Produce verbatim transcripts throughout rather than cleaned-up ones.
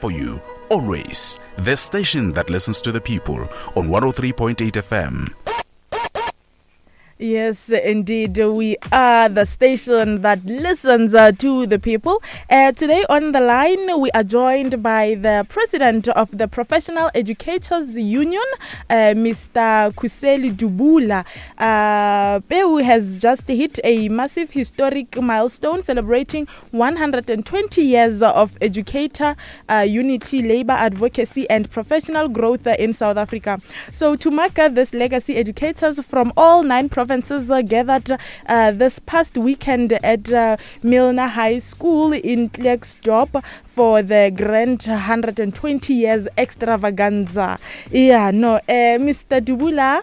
for you, always. The station that listens to the people on one oh three point eight F M. Yes, indeed. We are the station that listens uh, to the people. Uh, today on the line, we are joined by the president of the Professional Educators Union, uh, Mister Khuseli Dubula. Uh, P E U has just hit a massive historic milestone, celebrating one hundred twenty years of educator uh, unity, labor advocacy, and professional growth uh, in South Africa. So to mark uh, this legacy, educators from all nine provinces Uh, gathered uh, this past weekend at uh, Milner High School in Klerksdorp for the grand one hundred twenty years extravaganza. Yeah, no, uh, Mister Dubula.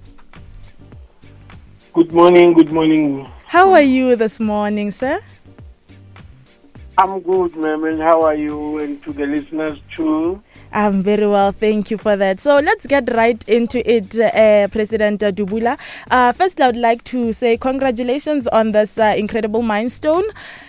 Good morning, good morning. How are you this morning, sir? I'm good, ma'am, and how are you, and to the listeners too? I'm very well, thank you for that. So let's get right into it, uh, President Dubula. Uh, first, I would like to say congratulations on this uh, incredible milestone.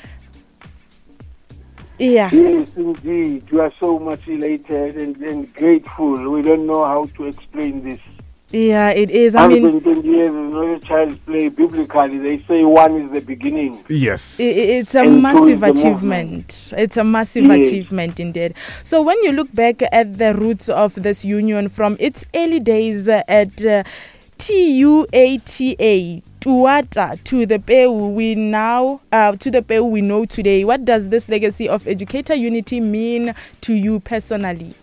Yeah. Yes, indeed. We are so much elated and, and grateful. We don't know how to explain this. Yeah, it is. I mean, one hundred twenty years is not a child's play. Biblically, they say one is the beginning. Yes. It, it's a And massive two is the achievement. movement. It's a massive Yes. achievement indeed. So when you look back at the roots of this union from its early days uh, at uh, T U A T A, Tuata, to the P E U we now, uh, to the P E U we know today, what does this legacy of educator unity mean to you personally?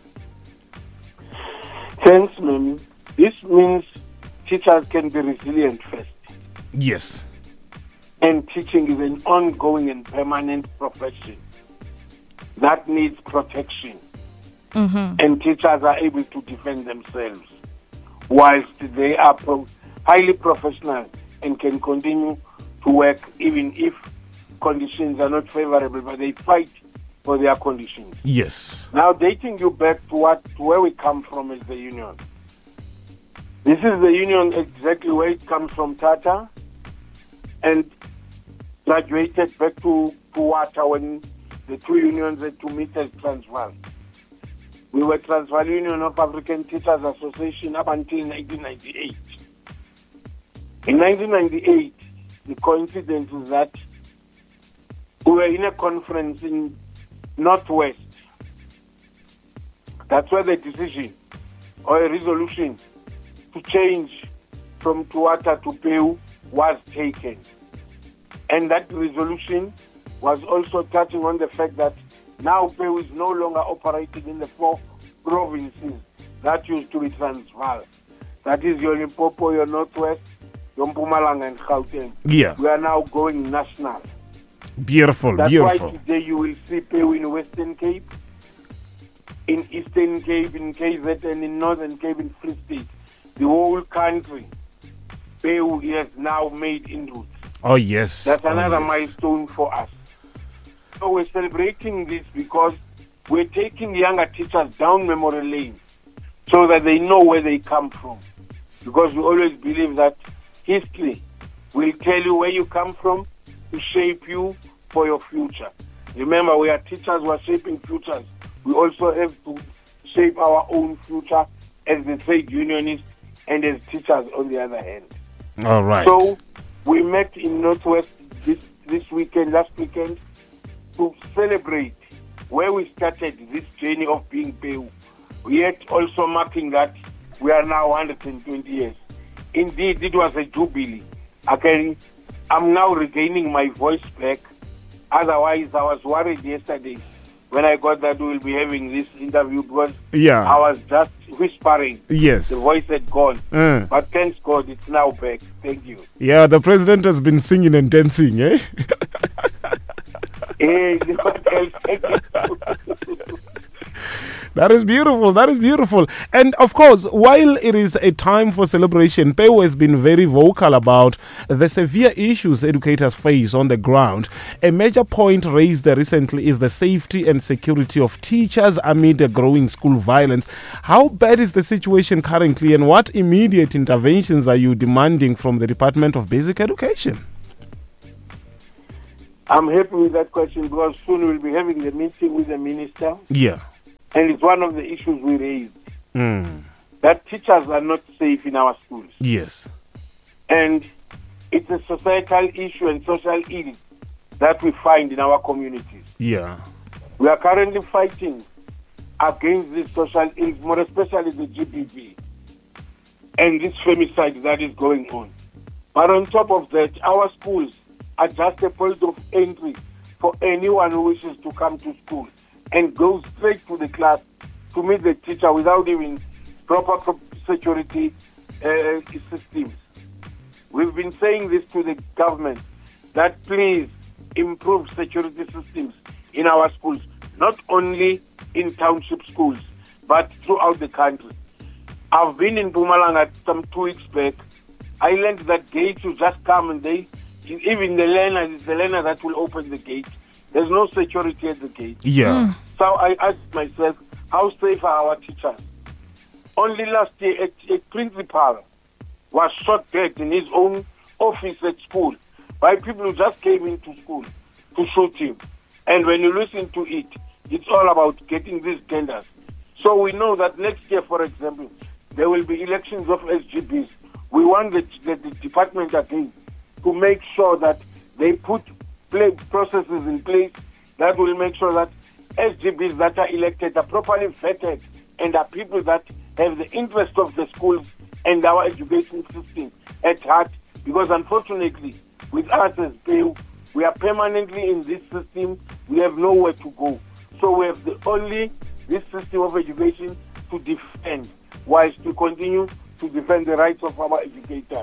Thanks, ma'am. This means teachers can be resilient first. Yes. And teaching is an ongoing and permanent profession that needs protection. Mm-hmm. And teachers are able to defend themselves whilst they are pro- highly professional and can continue to work even if conditions are not favorable, but they fight for their conditions. Yes. Now, dating you back to what to where we come from as the union. This is the union exactly where it comes from, Tata, and graduated back to Tuata when the two unions had to meet as Transvaal. We were Transvaal Union of African Teachers Association up until nineteen ninety-eight. In nineteen ninety-eight, the coincidence is that we were in a conference in Northwest. That's where the decision or a resolution to change from Tuata to P E U was taken. And that resolution was also touching on the fact that now P E U is no longer operating in the four provinces that used to be Transvaal. That is your Limpopo, your Northwest, your Mpumalanga and Gauteng. Yeah. We are now going national. Beautiful, That's beautiful. why today you will see P E U in Western Cape, in Eastern Cape, in K Z N, in Northern Cape, in Free State. The whole country, P E U has now made inroads. Oh, yes. That's Oh, another yes. milestone for us. So we're celebrating this because we're taking younger teachers down memory lane so that they know where they come from. Because we always believe that history will tell you where you come from to shape you for your future. Remember, we are teachers who are shaping futures. We also have to shape our own future as the trade unionists and as teachers on the other hand. All right. So we met in Northwest this, this weekend, last weekend, to celebrate where we started this journey of being P E U. Yet also marking that we are now one hundred twenty years. Indeed, it was a jubilee. Okay, I'm now regaining my voice back. Otherwise, I was worried yesterday when I got that we will be having this interview because Yeah. I was just whispering. Yes. The voice had gone. Uh. But thanks God, it's now back. Thank you. Yeah, the president has been singing and dancing, eh? Hey, what else? That is beautiful. That is beautiful. And of course, while it is a time for celebration, P E U has been very vocal about the severe issues educators face on the ground. A major point raised recently is the safety and security of teachers amid the growing school violence. How bad is the situation currently, and what immediate interventions are you demanding from the Department of Basic Education? I'm happy with that question because soon we'll be having the meeting with the minister. Yeah. and it's one of the issues we raised, Mm. that teachers are not safe in our schools. Yes. And it's a societal issue and social ill that we find in our communities. Yeah. We are currently fighting against this social ills, more especially the G B V and this femicide that is going on. But on top of that, our schools are just a point of entry for anyone who wishes to come to school and go straight to the class to meet the teacher without even proper pro- security uh, systems. We've been saying this to the government, that please improve security systems in our schools, not only in township schools, but throughout the country. I've been in Mpumalanga some two weeks back. I learned that gates will just come and they, even the learner, it's the learner that will open the gate. There's no security at the gate. Yeah. So I asked myself, how safe are our teachers? Only last year, a, a principal was shot dead in his own office at school by people who just came into school to shoot him. And when you listen to it, it's all about getting these tenders. So we know that next year, for example, there will be elections of S G Bs. We want the, the, the department again to make sure that they put play processes in place that will make sure that S G Bs that are elected are properly vetted and are people that have the interest of the schools and our education system at heart. Because unfortunately, with us as P E W, we are permanently in this system. We have nowhere to go. So we have the only this system of education to defend, whilst we continue to defend the rights of our educators.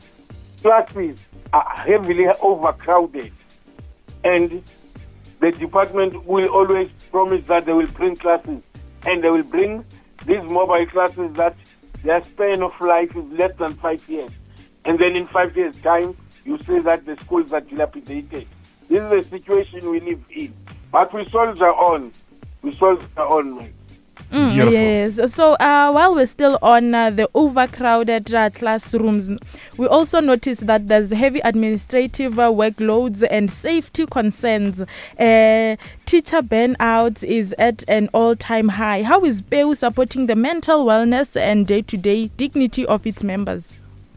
Classes are heavily overcrowded, and the department will always promise that they will bring classes, and they will bring these mobile classes that their span of life is less than five years. And then in five years' time, you say that the schools are dilapidated. This is the situation we live in. But we soldier on. We soldier on, man. Mm, Beautiful. yes. So uh, while we're still on uh, the overcrowded uh, classrooms, we also notice that there's heavy administrative uh, workloads and safety concerns. Uh, teacher burnout is at an all-time high. How is P E W supporting the mental wellness and day-to-day dignity of its members?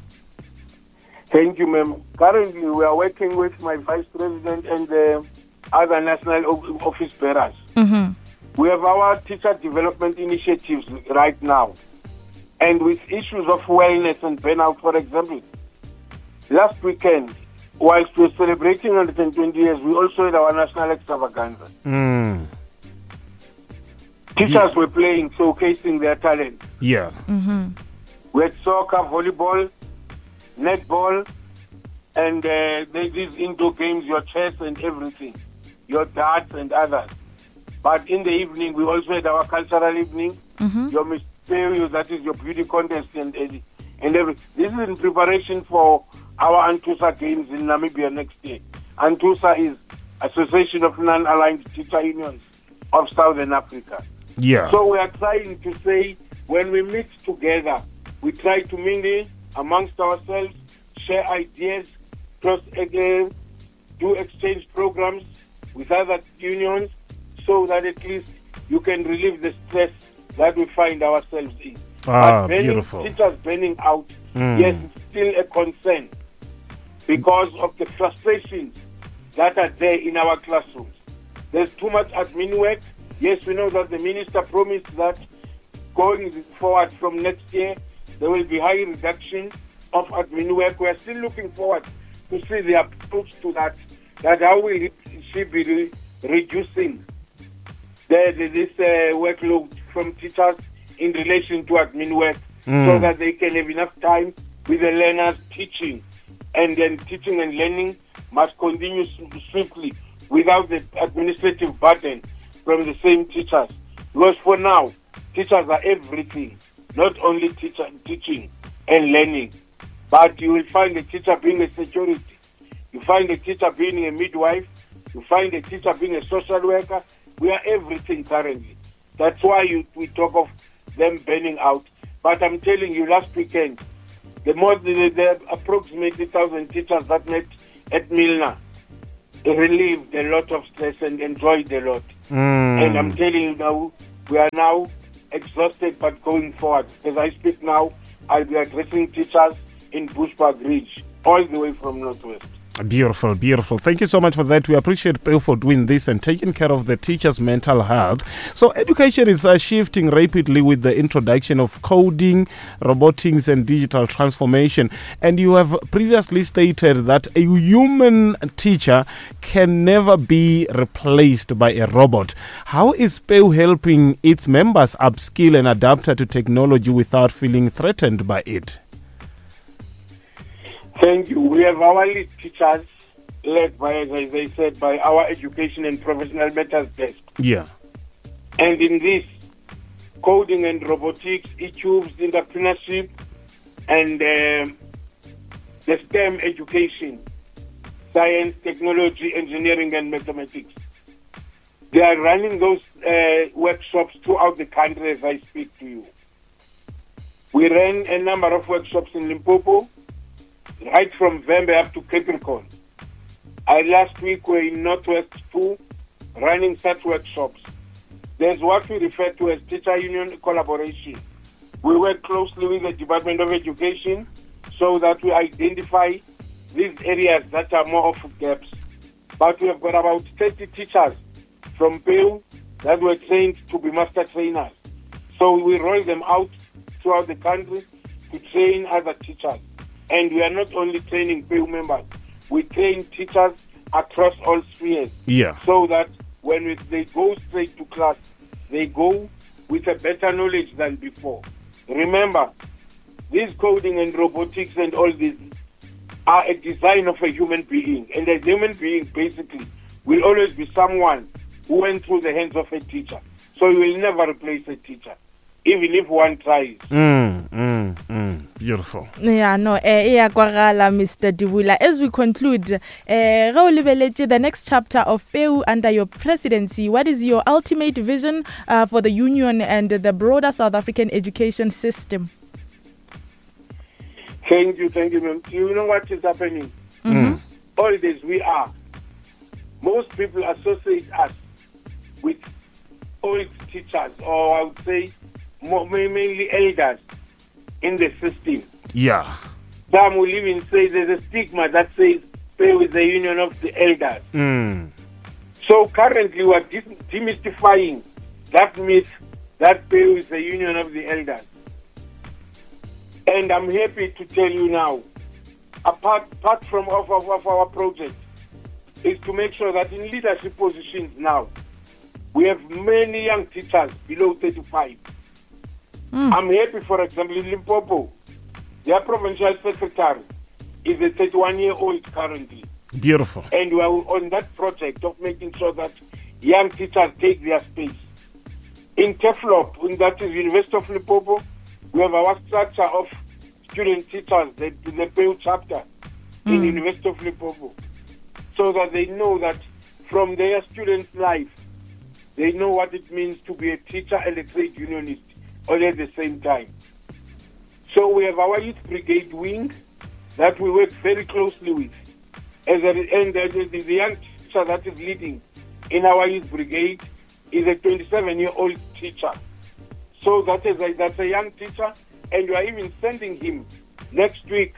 Thank you, ma'am. Currently, we are working with my vice president and the other national o- office bearers. Mm-hmm. We have our teacher development initiatives right now. And with issues of wellness and burnout, for example, last weekend, whilst we were celebrating one hundred twenty years, we also had our national extravaganza. Mm. Teachers Yeah. were playing, showcasing their talent. Yeah. Mm-hmm. We had soccer, volleyball, netball, and uh, these indoor games, your chess and everything, your darts and others. But in the evening, we also had our cultural evening, Mm-hmm. your mysterious, that is your beauty contest and and everything. This is in preparation for our Antusa games in Namibia next year. Antusa is Association of Non-Aligned Teacher Unions of Southern Africa. Yeah. So we are trying to say, when we meet together, we try to mingle amongst ourselves, share ideas, cross again, do exchange programs with other unions, so that at least you can relieve the stress that we find ourselves in. Ah, but burning, beautiful. teachers burning out, Mm. yes, it's still a concern because of the frustrations that are there in our classrooms. There's too much admin work. Yes, we know that the minister promised that going forward from next year, there will be high reduction of admin work. We are still looking forward to see the approach to that, that how will she be re- reducing the, the, this uh, workload from teachers in relation to admin work, Mm. so that they can have enough time with the learners teaching. And then teaching and learning must continue swiftly without the administrative burden from the same teachers. Because for now, teachers are everything, not only teacher, teaching and learning, but you will find a teacher being a security, you find a teacher being a midwife, you find a teacher being a social worker. We are everything currently. That's why you, we talk of them burning out. But I'm telling you, last weekend, the more the, the approximately one thousand teachers that met at Milna relieved a lot of stress and enjoyed a lot. Mm. And I'm telling you now, we are now exhausted, but going forward. As I speak now, I'll be addressing teachers in Bushbuck Ridge, all the way from Northwest. Beautiful, beautiful. Thank you so much for that. We appreciate Peu for doing this and taking care of the teachers' mental health. So education is uh, shifting rapidly with the introduction of coding, robotics and digital transformation. And you have previously stated that a human teacher can never be replaced by a robot. How is Peu helping its members upskill and adapt to technology without feeling threatened by it? Thank you. We have our lead teachers led by, as I said, by our Education and Professional Matters desk. Yeah. And in this, coding and robotics, e-tubes, entrepreneurship, and um, the STEM education, science, technology, engineering, and mathematics. They are running those uh, workshops throughout the country as I speak to you. We ran a number of workshops in Limpopo, right from Vembe up to Capricorn. I last week were in Northwest too, running such workshops. There's what we refer to as teacher union collaboration. We work closely with the Department of Education so that we identify these areas that are more of gaps. But we have got about thirty teachers from Peu that were trained to be master trainers. So we roll them out throughout the country to train other teachers. And we are not only training Peu members, we train teachers across all spheres. Yeah. So that when we, they go straight to class, they go with a better knowledge than before. Remember, this coding and robotics and all this are a design of a human being. And a human being, basically, will always be someone who went through the hands of a teacher. So you will never replace a teacher, even if one tries. Mm, mm, mm. Beautiful. Yeah, no, eh, eh, kwagala, Mister Dibula. As we conclude, eh, the next chapter of Peu under your presidency, what is your ultimate vision uh, for the union and the broader South African education system? Thank you, thank you, ma'am. You know what is happening? Mm. All this we are. Most people associate us with old teachers, or I would say more, mainly elders in the system. Yeah. Some will even say there's a stigma that says Peu is the union of the elders. Mm. So currently we are de- demystifying that myth that Peu is the union of the elders. And I'm happy to tell you now, apart, apart from of, of, of our project, is to make sure that in leadership positions now, we have many young teachers below thirty-five. Mm. I'm happy, for example, in Limpopo, their provincial secretary is a thirty-one-year-old currently. Beautiful. And we are on that project of making sure that young teachers take their space. In TEFLOP, in that is University of Limpopo, we have our structure of student teachers, the, the Peu chapter mm. in University of Limpopo, so that they know that from their student life, they know what it means to be a teacher and a trade unionist all at the same time. So we have our youth brigade wing that we work very closely with. As a, and the, the, the young teacher that is leading in our youth brigade is a twenty-seven-year-old teacher. So that is a, that's a young teacher, and we are even sending him next week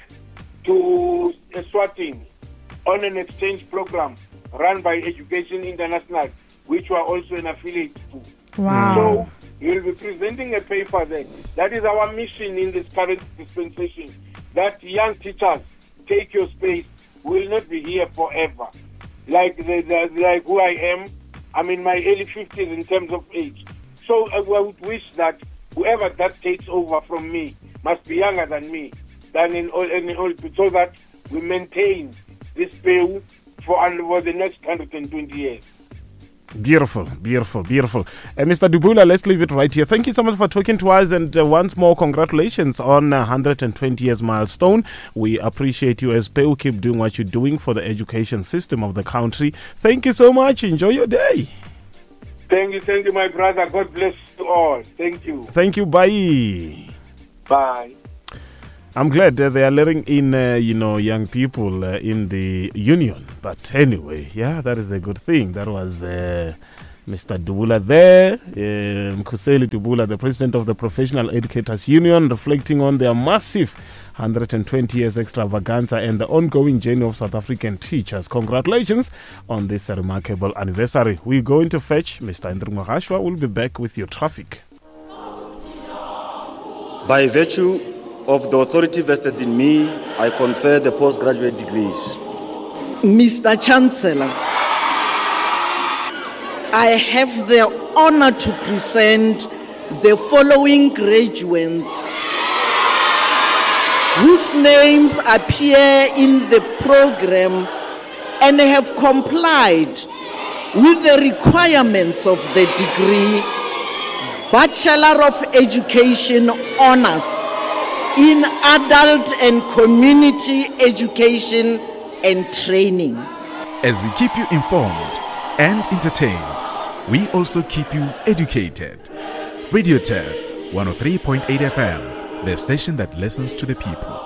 to Eswatini on an exchange program run by Education International, which we are also an affiliate to. Wow. So we will be presenting a paper there. That is our mission in this current dispensation, that young teachers take your space. We will not be here forever. Like, the, the, like who I am, I'm in my early fifties in terms of age. So I would wish that whoever that takes over from me must be younger than me, than in all, in all, so that we maintain this Peu for, for the next one hundred twenty years. Beautiful, beautiful, beautiful. Uh, Mister Dibula, let's leave it right here. Thank you so much for talking to us, and uh, once more, congratulations on uh, one hundred twenty years milestone. We appreciate you as Peu. Keep doing what you're doing for the education system of the country. Thank you so much. Enjoy your day. Thank you, thank you, my brother. God bless you all. Thank you. Thank you. Bye. Bye. I'm glad that they are letting in, uh, you know, young people uh, in the union. But anyway, yeah, that is a good thing. That was uh, Mister Dubula there, uh, Mkhuseli Dubula, the president of the Professional Educators Union, reflecting on their massive one hundred twenty years extravaganza and the ongoing journey of South African teachers. Congratulations on this remarkable anniversary. We're going to fetch Mister Hendrik Mogashwa. We'll be back with your traffic. By virtue of the authority vested in me, I confer the postgraduate degrees. Mister Chancellor, I have the honor to present the following graduates whose names appear in the program and have complied with the requirements of the degree Bachelor of Education Honors in Adult and Community Education and Training. As we keep you informed and entertained, we also keep you educated. Radio Turf one oh three point eight F M, the station that listens to the people.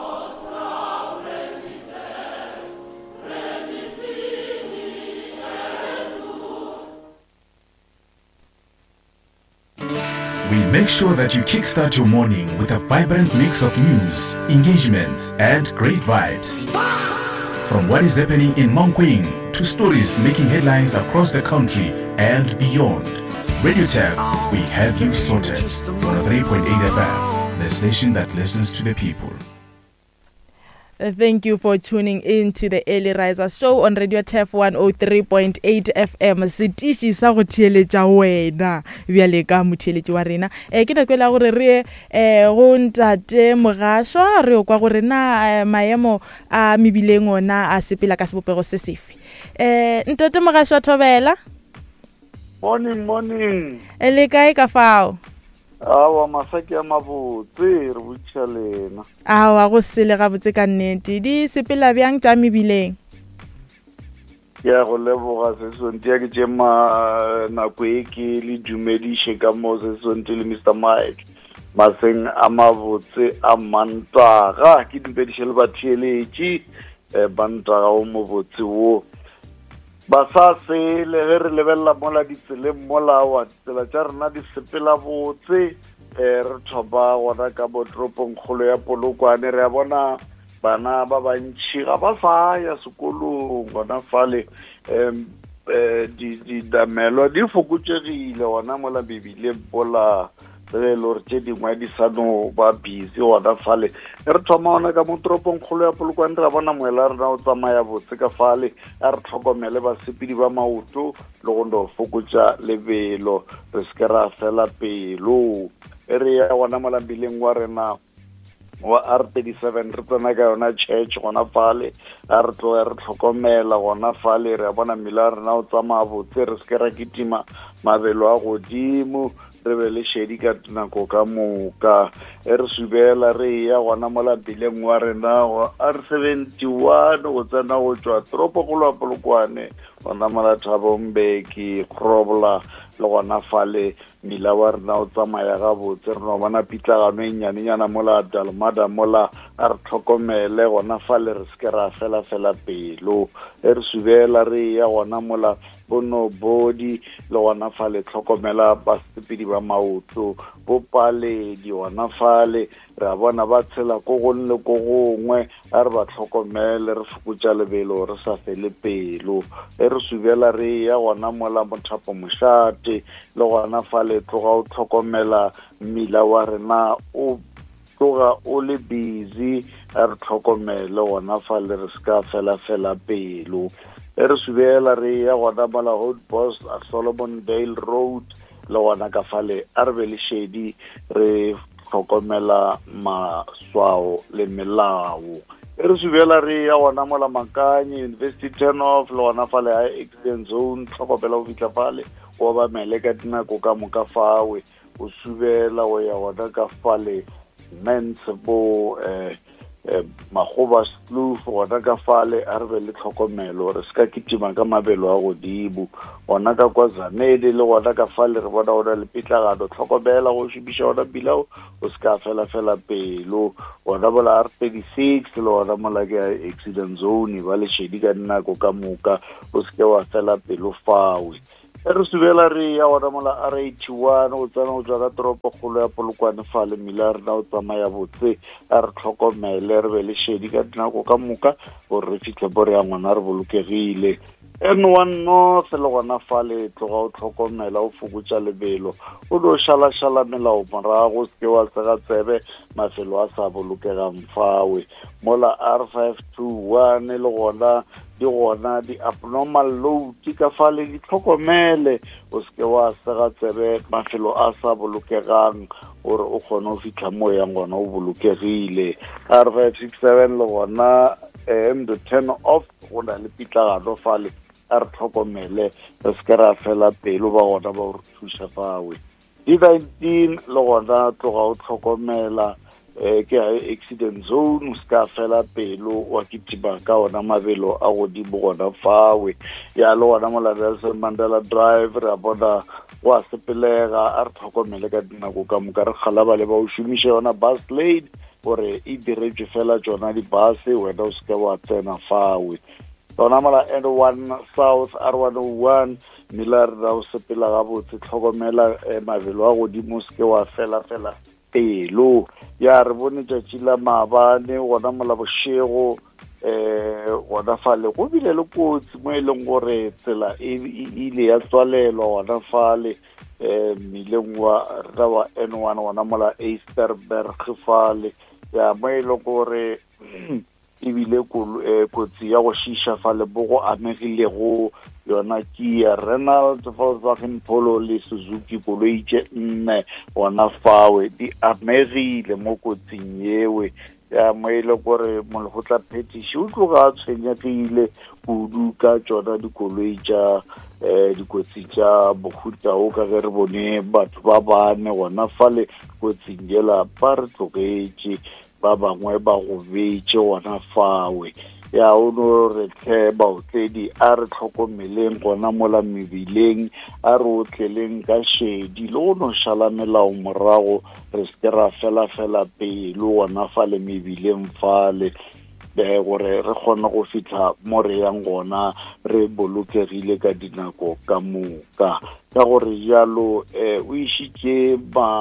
We make sure that you kickstart your morning with a vibrant mix of news, engagements, and great vibes. From what is happening in Mankweng to stories making headlines across the country and beyond, Radio Turf, we have you sorted. one oh three point eight F M, the station that listens to the people. Uh, Thank you for tuning in to the Early Riser Show on Radio Turf one oh three point eight F M. Setishi sa go theeletša wena bjale ka motheeletši wa rena. Eh ke nakwela gore re eh go ntate Mogashwa re kwa gore na maemo a mebileng ona a sepela ka sebopego se sefe. Eh ntate Mogashwa Thobela. Morning, morning. Ele kae ka fao? Awa masaki a mabotse re botša lena. Awa go sele ga botse ka nnete di sepela bjang tša mebileng. Ya go leboga se sonte ke tsema nako e ke le dumediše ka mo se sonte le Mister Mike maseng a mabotse a mantaga ke dumediše le batheeletši bantaga o mobotse wo. Ba sa se le re lebella mola ditsele mola wa tsela tša rena di sepela botse re thoba gona ka botropong kgolo ya Polokwane re a bona bana ba bantši ga ba sa ya sekolong gona fale di damelo di fokotšegile gona mola bebile bola le lore tše dingwe di sa no ba busy gona fale re thoma ona ka motropong kgolo ya Polokwane ra bona moela rena o tsamaya botse ka fale a re tlhokomele basepedi ba maoto le go no fokotša lebelo re se ke ra fela pelo e re ya gona molambileng wa rena wa R thirty-seven re tsena ka yona church gona fale a re tloga re tlhokomela gona fale re a bona mmila rena o tsamaya botse re se ke ra kitima mabelo a godimo re be le shedi ka nako ka moka e re subela re ya gona mola bileng wa rena wa R seventy-one go tsena go tšwa tropo go la Polokwane gona mola Thabo Mbeki Grobler le gona fale mila wa rena o tsamaya ga botse re no bona pitlagano e nyanenyana mola Dalmada mola a re tlhokomele gona fale re se ke ra fela fela pelo e re subela re ya gona mola bono body le gona fale tlhokomela basepedi ba maoto bo paledi gona fale re a bona ba tshela ko go le ko gongwe a re ba tlhokomele re fokotša lebelo re sa fele pelo e re subela re ya gona mola Mothapo Mošate le gona fale tloga o tlhokomela mmila wa rena o tloga o le busy a re tlhokomele gona fale re se ka fela fela pelo e re subela re ya gona mola Houtbos a Solomon Dale Road le gona ka fale a re be le shedi re tlhokomela maswao le melao e re subela re ya gona mola Makanye University Turnoff le gona fale high accident zone tlhokomela o fitlha fale o ba mele ka dinako ka moka fawe o subela o ya gona ka fale Mensebo eh Magoba Kloof gona ka fale a re be le tlhokomelo re se ka kitima ka mabelo a godimo gona ka kwa Zanede le gona ka fale re bona ona le pitlagano tlhokomela go šibiša ona bilao o se ka fela fela pelo gona bola R thirty-six le gona mola ke accident zone ba le shedi ka dinako ka moka o se ke wa fela pelo fawe re subela re ya ona mola R eighty-one o tsana o tswa ka toropo kgolo ya Polokwane fa le mila re na o tsamaya botse a re tlhokomele re be le shedi ka dinako ka moka gore re fitlhe bore ya ngwana re bolokegile. N one North le gona fa le tloga o tlhokomela o fokotsa lebelo o do šala-šala melao morago se ke wa tsega tsebe mafelo a sa bolokegang fawe mola R five two one le gona di gona di abnormal load ka fa le di tlhokomele o se ke wa tsega tsebe mafelo a sa bolokegang gore o kgone o fitlha mo yang gona o bolokegile. R five six seven le gona M the ten off go na le pitlagano fa le a re tlhokomele re se ke ra fela pelo ba gona ba re thuša fawe. D nineteen le gona tloga o tlhokomela um ke accident zone o se ka fela pelo wa ketiba ka ona mabelo a godimo gona fawe ya le gona mola Nelson Mandela Drive re a bona wa sepelega a re tlhokomele ka dinako ka moka re kgalaba le ba o šomiša yona bus lane gore e diretswe fela tsona dibase wena o se ke wa tsena fawe. Tsona mola N one South R one oh one mila re na o sepela gabotse tlhokomela mabelo a godimo se ke wa fela fela pelo ya re bone tšatši la maabane gona mola bošego um gona fale go bile le kotsi mo e leng gore tsela e ile ya tswalelwa gona fale um mmileng wa rena wa N one gona mola Easterberg fale ya mo e leng gore ebile kotsi ya go šiša fa le bo go amegilego yona Kia Renault Volkswagen Polo le Suzuki koloi tše nne gona fawe di amegile mo kotsing yewe ya mo e le gore molekgotla phetiši o tloga a tshwenyegile kudu ka tšona dikoloi tša um dikotsi tša bohuta o ka ge re bone batho ba bane gona fale kotsing yela ba re tlogetše ba bangwe ba go betše gona fawe ya o no re tle baotledi a re tlhokomeleng gona mola mebileng a re otleleng ka šedi le go no šala melao morago re se ke ra fela fela pelo gona fale mebileng fale gore re kgone go fitlha mo re yang gona re bolokegile ka dinako ka moka ka gore jalo o išitše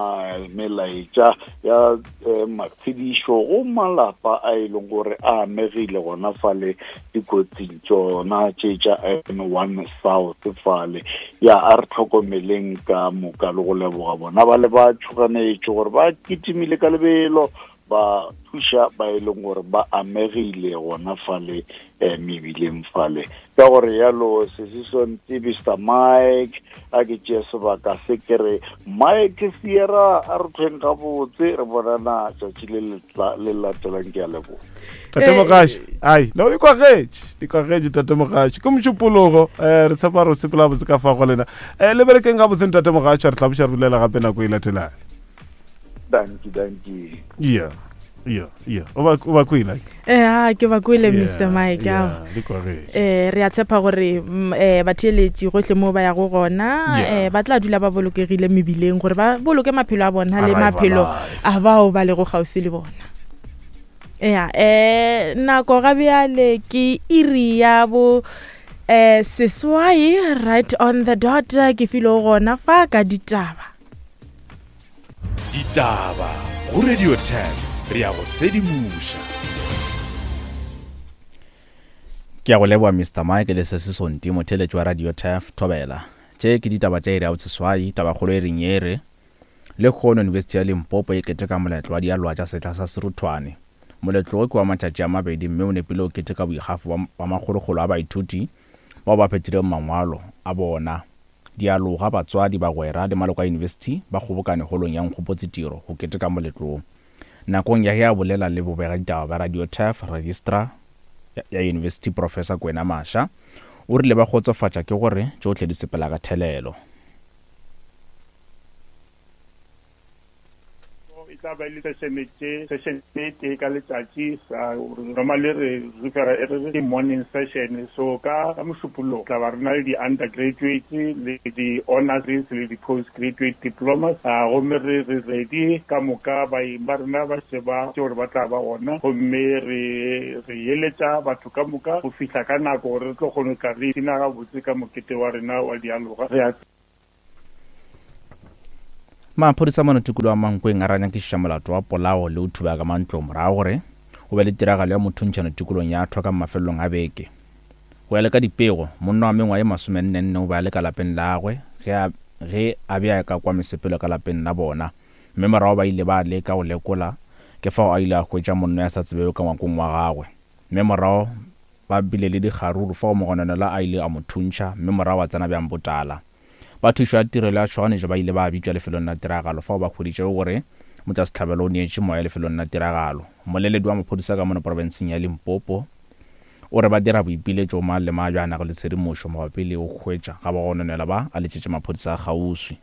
melaetša ya matshedišo go malapa a e leng gore a amegile gona fale dikotsing tsona tše tša N one South fale ya a re tlhokomeleng ka moka le go leboga bona ba le ba tšhoganetše gore ba kitimile ka lebelo ba thuša ba e leng gore ba amegile gona fale um mebileng fale ka gore yalo sesisonte Mister Mike a ke tšea sebaka se kere Mike Sierra a re thweng ka botse re bonana tšatši le latelang ke a leboga Tate Mogaši ai no di kwagetše di kwagetše Tate Mogaši ke mošupologo um re tshepa re o sepela botse ka fa go lena um le berekeng ga botseng Tate Mogaši a re tlaboša re bolela gape nako e latelang. Danki, danki. Yeah, yeah, yeah. O ba kwile? Eh, ha ke ba kwile Mister Mike. Yeah, di kwage. Eh, re a tshepa gore eh batheletši gohle mo ba ya go gona eh ba tla dula ba bolokegile mebileng gore ba boloke maphelo a bona le maphelo a bao ba le go gausi le bona. Yeah, eh nako ga bjale ke iri ya bo eh seswai right on the dot ke filo gona fa ka ditaba. Ditaba go Radio ten re ya go sedimusha. Ke a go leboa Mister Mike le se se sonti motheletši wa Radio ten Thobela. Tše ke ditaba tša iri ya botseswai taba kgolo e renyere le kgono University ya Limpopo e keteka moletlo wa dialwa tša setla sa Serutwane. Moletlo ke wa matšatši a mabedi mme o nepile o keteka boikgafo wa makgolokgolo a baithuti bao ba phetile mangwalo a bona. Dialoga batswadi ba gwera le maloko a university ba kgobokane holong ya nkgopotsetiro go keteka moletlong. Nakong ya ya bolela le bobega ditaba ba Radio ten registrar ya university Professor Kwena Masha o rile ba khotsofatša ke gore tšohle di sepela ka thelelo. tla ba ile session tse session tse ka letsatsi sa normally re re re morning session so ka ka mosupolo tla ba rena le di undergraduate le di honors le di postgraduate diplomas a go me re re ready ka moka ba ba rena ba se ba tšore ba tla ba gona go me re re yeletsa batho ka moka go fihla ka nako re tlo kgone ka re tina ga botse ka mokete wa rena wa dialoga re a maphodisa mono tikolo wa Mankweng a ranya ke shamolato wa polao le o thuba ka mantlo morago gore o be le tiragalo ya mothuntšhano tikolong ya thwa ka mafelong a beke go ya le ka dipego monna wa mengwa e masomenne o ba le ka lapeng la gagwe ge a ge a bea ka kwa mesepelo ka lapeng la bona mme morago ba ile ba le ka go lekola ke fao a ile a hwetša monno ya sa tsebeo ka ngwakong wa gagwe mme morago ba bile le dikgaruru fao mogononela a ile a mothuntšha mme morago a tsena bjang botala ba thušwa tirelo ya tshwanetše ba ile ba bitšwa lefelong la tiragalo fao ba hweditšego gore motšasetlhabelo o neetše moya lefelong la tiragalo moleledi wa maphodisa ka mono porofenseng ya Limpopo o re ba dira boipiletšo ma le maabjana go le tshedimošo mabapi le go hwetša ga ba gononela ba a letšetše maphodisa a kgauswi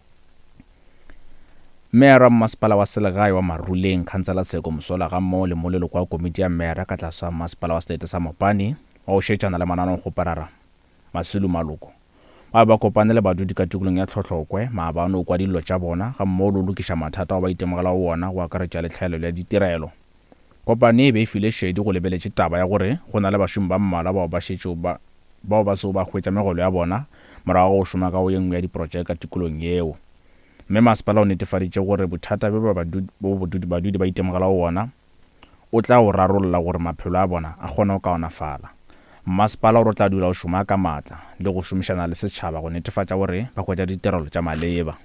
Mera Masepala wa Selegae wa Maruleng Khansela Tsheko Mosola ga mmogo le molelo kwa komiti ya mera ka tlasa Masepala wa Seete sa Mopani wa go šetšana le mananong go parara Masilo Maloko ba ba kopane le badudi ka tikolong ya Tlhotlhokwe maabano kwa dilo tša bona ga mmogo le lokiša mathata wa ba itemogela go ona go akaretša le tlhaelelo ya ditirelo kopane e be e file šedi go lebeletše taba ya gore go na le bašomi ba mmala bao ba šetšego ba bao ba seo ba hwetša megolo ya bona morago go šoma ka go ye nngwe ya diprojeke ka tikolong yeo mme masepala o netefaditše gore bothata be bo badudi ba itemogela go ona o tla o rarolola gore maphelo a bona a kgona go kaonafala masepala o tla dula o šoma ka matla le go šomišana le setšhaba go netefatša gore ba hwetša ditirelo tša maleba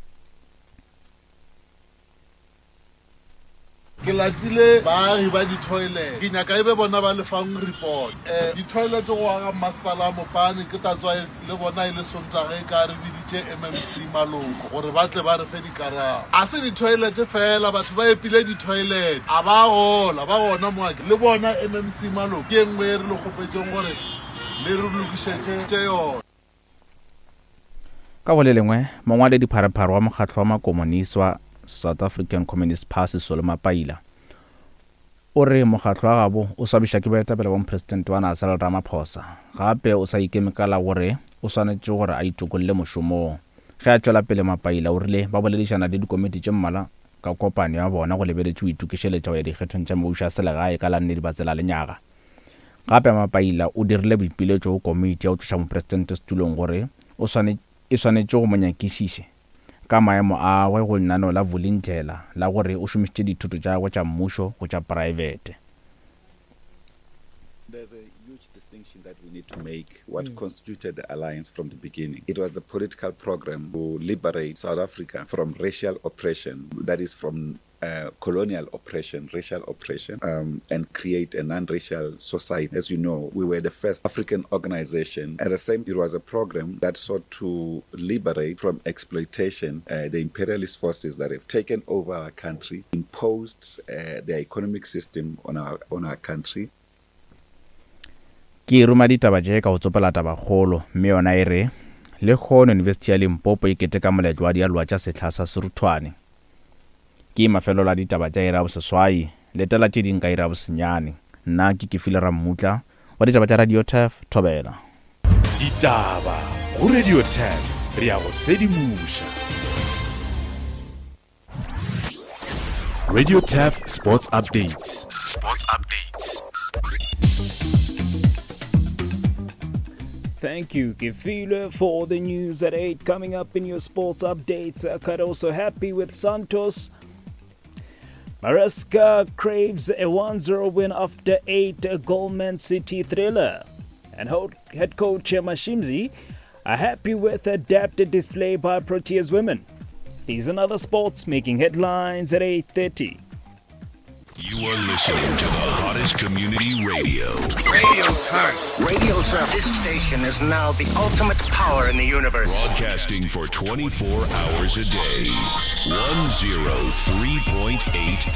ke latile baagi ba di-toilet ke nyaka e be bona ba lefang report um di-toilet go aga masepala a Mopani ke tatswa le bona e le sontage e ka re biditše M M C Maloko gore ba tle ba re fe dikarabo a se di-toilet fela batho ba epile di-toilet a ba gola ba gona moake le bona M M C Maloko ke engwe e re le kgopetšeng gore le re lokišetše yona ka go le lengwe mongwaledi pharephare wa mokgatlo wa makomonisi wa South African Communist Party Solomon Paila o re mokgatlo wa gabo o swabiša ke baetapele ba mopresidente wa NASA Cyril Ramaphosa gape o sa ikemekala gore o swanetše gore a itokolle mošomong ge a tšwela pele Mapaila o rile ba boledišana le dikomiti tše mmala ka kopano ya bona go lebeletše o itukišeletša go ya dikgethong tša mmušo ya selegae ka la nnedi ba tsela lenyaga gape Mapaila o dirile boipiletšo go komiti ya go tloša mopresidente setulong gore o swanetše go monyakišiše ka maemo a gwe go lenaneo la Vulindlela la gore o šomišitše dithuto tša gwe tša mmušo go tša private. There's a huge distinction that we need to make what mm. constituted the alliance from the beginning. It was the political program to liberate South Africa from racial oppression, that is from uh, colonial oppression, racial oppression, um, and create a non-racial society. As you know, we were the first African organization. At the same time, it was a program that sought to liberate from exploitation uh, the imperialist forces that have taken over our country, imposed uh, their economic system on our, on our country. Ke ruma ditaba je ka go tsopela taba kgolo mme yona e re le kgono University ya Limpopo e keteka moletlo wa dialwa tša setlha sa Seruthwane ke mafelo la ditaba tša ira boseswai le tela tše ding ka ira bosenyane nna ke ke file ra mmutla wa ditaba tša Radio T F Thobela ditaba go Radio T F re ya go sedimuša Radio T F Sports Updates Sports Updates Thank you, Kifile, for the news at eight. Coming up in your sports updates, uh, cut also happy with Santos. Maresca craves a one zero win after eight goal Man City thriller. And head coach Mashimzi are happy with adapted display by Proteas women. These and other sports making headlines at eight thirty. You are listening to the hottest community radio. Radio Turf. Radio Turf. This station is now the ultimate power in the universe. Broadcasting for twenty-four hours a day. one oh three point eight